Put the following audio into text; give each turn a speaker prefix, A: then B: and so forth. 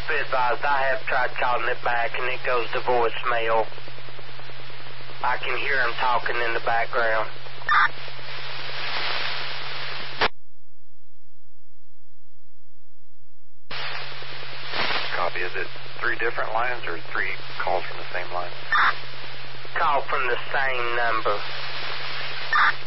A: be advised, I have tried calling it back, and it goes to voicemail. I can hear him talking in the background.
B: Copy. Is it 3 different lines or 3 calls from the same line?
A: Call from the same number.